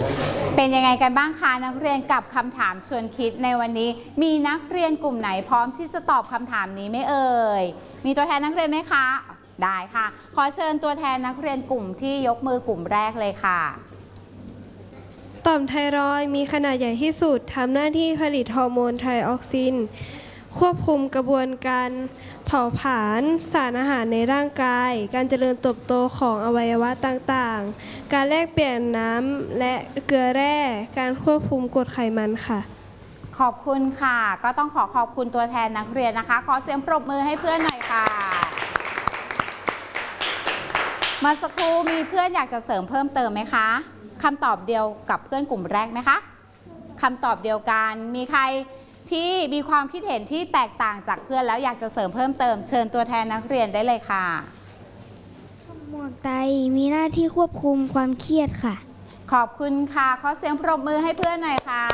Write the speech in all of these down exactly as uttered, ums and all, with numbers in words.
เป็นยังไงกันบ้างคะนักเรียนกับคำถามชวนคิดในวันนี้มีนักเรียนกลุ่มไหนพร้อมที่จะตอบคำถามนี้ไหมเอ่ยมีตัวแทนนักเรียนไหมคะได้ค่ะขอเชิญตัวแทนนักเรียนกลุ่มที่ยกมือกลุ่มแรกเลยค่ะต่อมไทรอยด์มีขนาดใหญ่ที่สุดทำหน้าที่ผลิตฮอร์โมนไทออกซินควบคุมกระบวนการเผาผลาญสารอาหารในร่างกายการเจริญเติบโตของอวัยวะต่างๆการแลกเปลี่ยนน้ำและเกลือแร่การควบคุมกรดไขมันค่ะขอบคุณค่ะก็ต้องขอขอบคุณตัวแทนนักเรียนนะคะขอเสียงปรบมือให้เพื่อนหน่อยค่ะมาสักครู่มีเพื่อนอยากจะเสริมเพิ่มเติมไหมคะคำตอบเดียวกับเพื่อนกลุ่มแรกไหมคะคำตอบเดียวกันมีใครที่มีความคิดเห็นที่แตกต่างจากเพื่อนแล้วอยากจะเสริมเพิ่มเติมเชิญตัวแทนนักเรียนได้เลยค่ะหมวกไตมีหน้าที่ควบคุมความเครียดค่ะขอบคุณค่ะขอเสียงปรบมือให้เพื่อนหน่อยค่ะ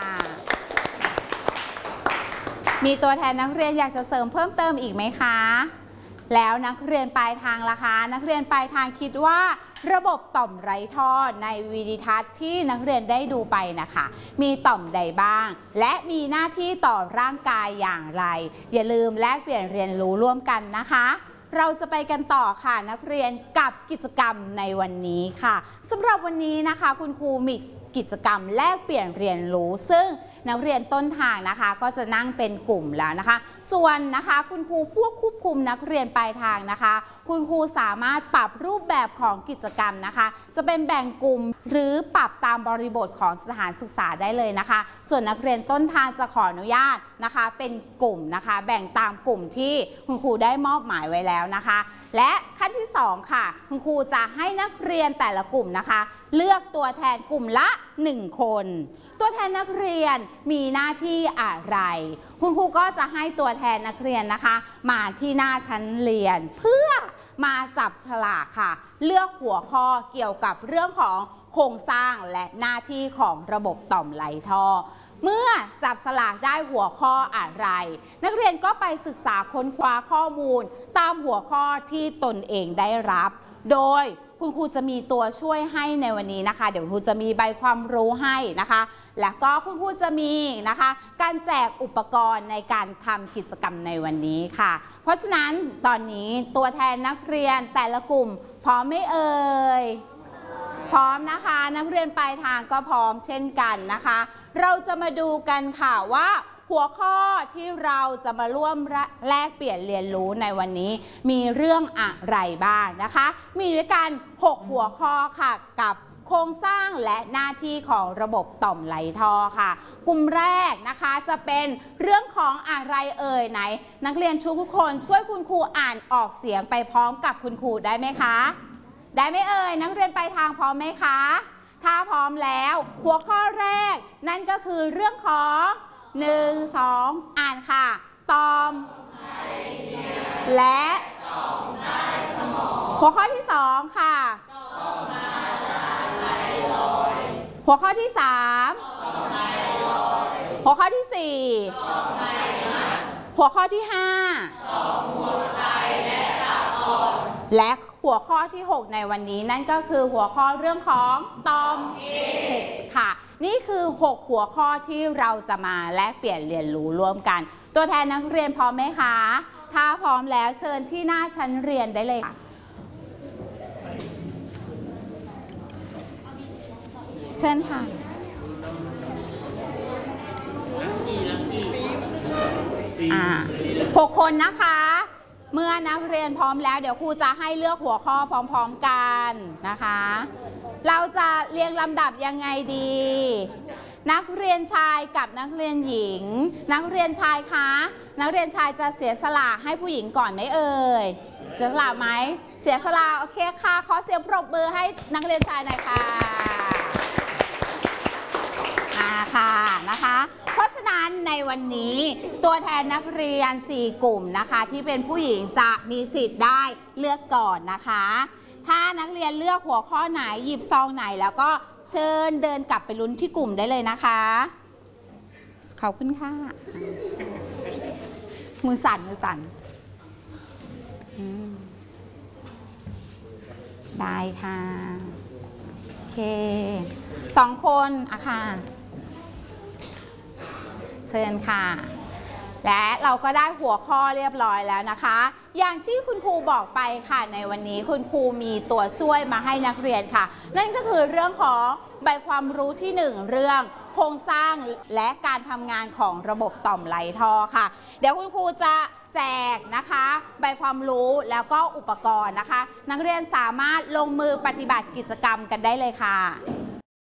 มีตัวแทนนักเรียนอยากจะเสริมเพิ่มเติมอีกไหมคะแล้วนักเรียนปลายทางล่ะคะนักเรียนปลายทางคิดว่าระบบต่อมไร้ท่อในวิดีทัศน์ที่นักเรียนได้ดูไปนะคะมีต่อมใดบ้างและมีหน้าที่ต่อร่างกายอย่างไรอย่าลืมแลกเปลี่ยนเรียนรู้ร่วมกันนะคะเราจะไปกันต่อค่ะนักเรียนกับกิจกรรมในวันนี้ค่ะสำหรับวันนี้นะคะคุณครูมีกิจกรรมแลกเปลี่ยนเรียนรู้ซึ่งนักเรียนต้นทางนะคะก็จะนั่งเป็นกลุ่มแล้วนะคะส่วนนะคะคุณครูผู้ควบคุมนักเรียนปลายทางนะคะคุณครูสามารถปรับรูปแบบของกิจกรรมนะคะจะเป็นแบ่งกลุ่มหรือปรับตามบริบทของสถานศึกษาได้เลยนะคะส่วนนักเรียนต้นทางจะขออนุญาตนะคะเป็นกลุ่มนะคะแบ่งตามกลุ่มที่คุณครูได้มอบหมายไว้แล้วนะคะและขั้นที่สองค่ะคุณครูจะให้นักเรียนแต่ละกลุ่มนะคะเลือกตัวแทนกลุ่มละหนึ่งคนตัวแทนนักเรียนมีหน้าที่อะไรคุณครูก็จะให้ตัวแทนนักเรียนนะคะมาที่หน้าชั้นเรียนเพื่อมาจับฉลากค่ะเลือกหัวข้อเกี่ยวกับเรื่องของโครงสร้างและหน้าที่ของระบบต่อมไหลท่อเมื่อจับสลากได้หัวข้ออะไรนักเรียนก็ไปศึกษาค้นคว้าข้อมูลตามหัวข้อที่ตนเองได้รับโดยคุณครูจะมีตัวช่วยให้ในวันนี้นะคะเดี๋ยวครูจะมีใบความรู้ให้นะคะแล้วก็คุณครูจะมีนะคะการแจกอุปกรณ์ในการทำกิจกรรมในวันนี้ค่ะเพราะฉะนั้นตอนนี้ตัวแทนนักเรียนแต่ละกลุ่มพร้อมไหมเอ่ยพร้อมนะคะนักเรียนปลายทางก็พร้อมเช่นกันนะคะเราจะมาดูกันค่ะว่าหัวข้อที่เราจะมาร่วมแลกเปลี่ยนเรียนรู้ในวันนี้มีเรื่องอะไรบ้างนะคะมีด้วยกันหกหัวข้อค่ะกับโครงสร้างและหน้าที่ของระบบต่อมไหลท่อค่ะกลุ่มแรกนะคะจะเป็นเรื่องของอะไรเอ่ยไหนนักเรียนทุกคนช่วยคุณครูอ่านออกเสียงไปพร้อมกับคุณครูได้ไหมคะได้ไหมเอ่ยนักเรียนปลายทางพร้อมไหมคะถ้าพร้อมแล้วหัวข้อแรกนั่นก็คือเรื่องของหนึ่ง สอง อ่านค่ะต่อมและหัวข้อที่สองค่ะหัวข้อที่สามหัวข้อที่สี่หัวข้อที่ห้าและหัวข้อที่หกในวันนี้นั่นก็คือหัวข้อเรื่องของต่อมเห็ดค่ะนี่คือหกหัวข้อที่เราจะมาแลกเปลี่ยนเรียนรู้ร่วมกันตัวแทนนักเรียนพร้อมไหมคะถ้าพร้อมแล้วเชิญที่หน้าชั้นเรียนได้เลยค่ะเชิญค่ะอ่าหกคนนะคะเมื่อนักเรียนพร้อมแล้วเดี๋ยวครูจะให้เลือกหัวข้อพร้อมๆกันนะคะเราจะเรียงลำดับยังไงดีนักเรียนชายกับนักเรียนหญิงนักเรียนชายคะนักเรียนชายจะเสียสละให้ผู้หญิงก่อนไหมเอ่ยเสียสละไหมเสียสละโอเคค่ะขอเสียงปรบมือให้นักเรียนชายหน่อยค่ะอ่าค่ะนะคะเพราะฉะนั้นในวันนี้ตัวแทนนักเรียนสี่กลุ่มนะคะที่เป็นผู้หญิงจะมีสิทธิ์ได้เลือกก่อนนะคะถ้านักเรียนเลือกหัวข้อไหนหยิบซองไหนแล้วก็เชิญเดินกลับไปลุ้นที่กลุ่มได้เลยนะคะขอบคุณค่ะมือสั่นมือสั่นได้ค่ะโอเคสองคนอะค่ะเชิญค่ะและเราก็ได้หัวข้อเรียบร้อยแล้วนะคะอย่างที่คุณครูบอกไปค่ะในวันนี้คุณครูมีตัวช่วยมาให้นักเรียนค่ะนั่นก็คือเรื่องของใบความรู้ที่หนึ่งเรื่องโครงสร้างและการทำงานของระบบต่อมไหลท่อค่ะเดี๋ยวคุณครูจะแจกนะคะใบความรู้แล้วก็อุปกรณ์นะคะนักเรียนสามารถลงมือปฏิบัติกิจกรรมกันได้เลยค่ะ